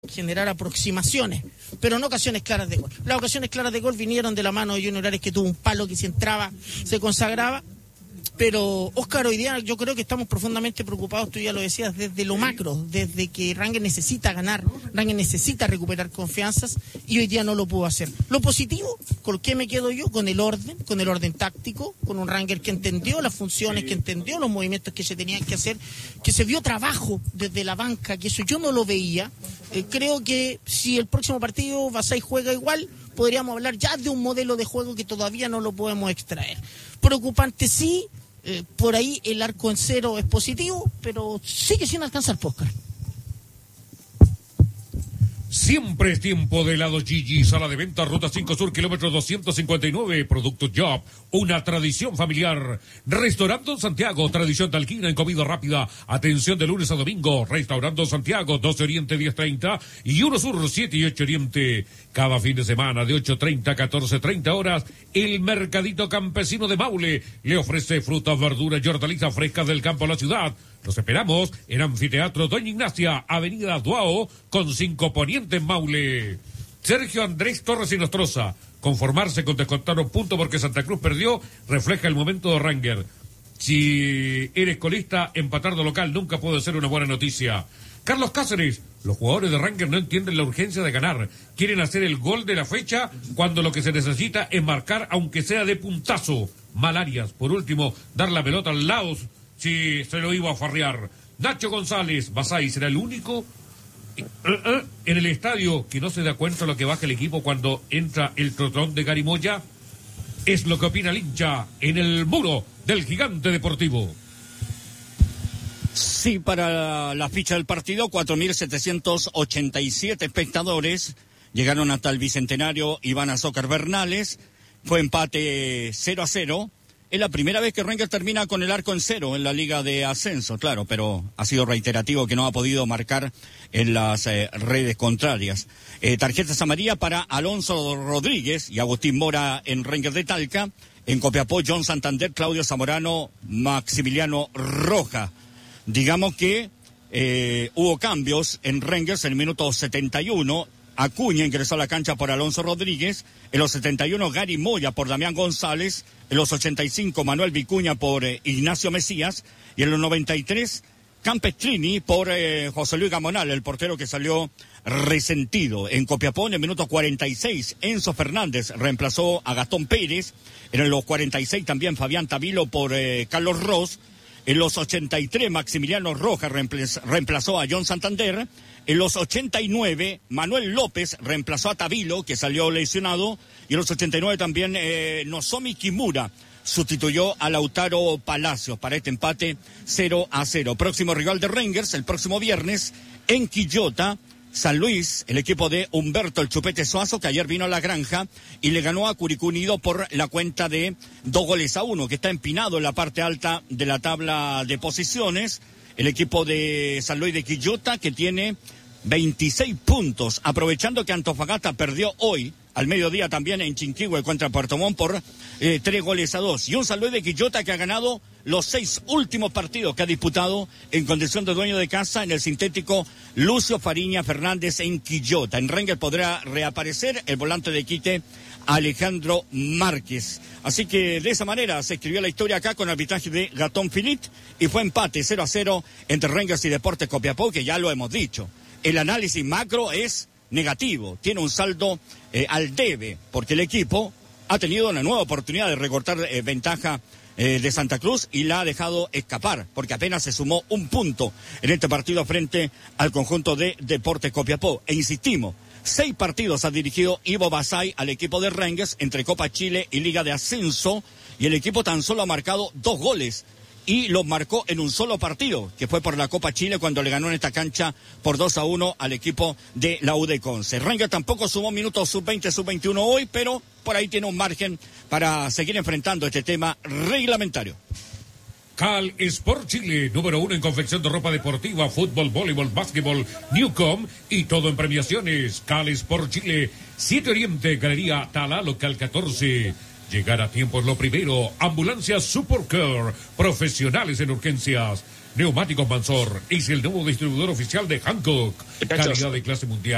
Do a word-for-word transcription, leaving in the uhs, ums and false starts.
generar aproximaciones, pero no ocasiones claras de gol. Las ocasiones claras de gol vinieron de la mano de Junior Ares, que tuvo un palo que si entraba se consagraba. Pero, Oscar, hoy día yo creo que estamos profundamente preocupados, tú ya lo decías, desde lo macro, desde que Rangers necesita ganar, Rangers necesita recuperar confianzas y hoy día no lo pudo hacer. Lo positivo, ¿con qué me quedo yo? Con el orden, con el orden táctico, con un Rangers que entendió las funciones, que entendió los movimientos que se tenían que hacer, que se vio trabajo desde la banca, que eso yo no lo veía. Eh, creo que si el próximo partido Vasai juega igual, podríamos hablar ya de un modelo de juego que todavía no lo podemos extraer. Preocupante sí. Eh, por ahí el arco en cero es positivo, pero sigue sin alcanzar Póscar. Siempre es tiempo de helado Gigi, sala de venta, ruta cinco Sur, kilómetro doscientos cincuenta y nueve, Producto Job, una tradición familiar. Restaurante Santiago, tradición talquina en comida rápida, atención de lunes a domingo. Restaurante Santiago, doce Oriente, diez treinta y uno Sur, siete y ocho Oriente. Cada fin de semana de ocho treinta a catorce treinta horas, el Mercadito Campesino de Maule le ofrece frutas, verduras y hortalizas frescas del campo a la ciudad. Los esperamos en Anfiteatro Doña Ignacia, Avenida Duao, con cinco Poniente en Maule. Sergio Andrés Torres y Nostroza. Conformarse con descontar un punto porque Santa Cruz perdió refleja el momento de Rangers. Si eres colista, empatar de local nunca puede ser una buena noticia. Carlos Cáceres. Los jugadores de Rangers no entienden la urgencia de ganar. Quieren hacer el gol de la fecha cuando lo que se necesita es marcar, aunque sea de puntazo. Malarias. Por último, dar la pelota al lado si se lo iba a farrear. Nacho González. Vasai será el único en el estadio que no se da cuenta de lo que baja el equipo cuando entra el trotón de Gary Moya. Es lo que opina el hincha en el muro del Gigante Deportivo. Sí, para la ficha del partido, cuatro mil setecientos ochenta y siete espectadores llegaron hasta el Bicentenario Iván Azócar Bernales. Fue empate cero a cero. Es la primera vez que Rangers termina con el arco en cero en la Liga de Ascenso, claro, pero ha sido reiterativo que no ha podido marcar en las eh, redes contrarias. Eh, tarjetas amarillas para Alonso Rodríguez y Agustín Mora en Rangers de Talca. En Copiapó, John Santander, Claudio Zamorano, Maximiliano Roja. Digamos que eh, hubo cambios en Rangers en el minuto setenta y uno. Acuña ingresó a la cancha por Alonso Rodríguez. En los setenta y uno, Gary Moya por Damián González. En los ochenta y cinco, Manuel Vicuña por eh, Ignacio Mesías. Y en los noventa y tres, Campestrini por eh, José Luis Gamonal, el portero que salió resentido. En Copiapó, en el minuto cuarenta y seis, Enzo Fernández reemplazó a Gastón Pérez. En los cuarenta y seis también Fabián Tavilo por eh, Carlos Ross. En los ochenta y tres, Maximiliano Rojas reemplazó a John Santander. En los ochenta y nueve, Manuel López reemplazó a Tavilo, que salió lesionado. Y en los ochenta y nueve también eh, Nozomi Kimura sustituyó a Lautaro Palacios para este empate cero a cero. Próximo rival de Rangers, el próximo viernes, en Quillota. San Luis, el equipo de Humberto el Chupete Suazo, que ayer vino a la granja y le ganó a Curicó Unido por la cuenta de dos goles a uno, que está empinado en la parte alta de la tabla de posiciones. El equipo de San Luis de Quillota, que tiene veintiséis puntos, aprovechando que Antofagasta perdió hoy, al mediodía también en Chinquihue contra Puerto Montt por eh, tres goles a dos. Y un San Luis de Quillota que ha ganado los seis últimos partidos que ha disputado en condición de dueño de casa en el sintético Lucio Fariña Fernández en Quillota. En Rangers podrá reaparecer el volante de Quite, Alejandro Márquez. Así que de esa manera se escribió la historia acá con arbitraje de Gatón Filit y fue empate cero a cero entre Rangers y Deportes Copiapó, que ya lo hemos dicho. El análisis macro es negativo, tiene un saldo eh, al debe, porque el equipo ha tenido una nueva oportunidad de recortar eh, ventaja eh, de Santa Cruz y la ha dejado escapar, porque apenas se sumó un punto en este partido frente al conjunto de Deportes Copiapó. E insistimos, seis partidos ha dirigido Ivo Vasai al equipo de Rangers entre Copa Chile y Liga de Ascenso, y el equipo tan solo ha marcado dos goles. Y los marcó en un solo partido, que fue por la Copa Chile cuando le ganó en esta cancha por dos a uno al equipo de la U D Conce. Rangers tampoco sumó minutos sub veinte, sub veintiuno hoy, pero por ahí tiene un margen para seguir enfrentando este tema reglamentario. Cal Sport Chile, número uno en confección de ropa deportiva, fútbol, voleibol, básquetbol, Newcom y todo en premiaciones. Cal Sport Chile, siete Oriente, Galería Tala, local catorce. Llegar a tiempo es lo primero. Ambulancias Supercare, profesionales en urgencias. Neumáticos Mansor es el nuevo distribuidor oficial de Hankook. Calidad de clase mundial.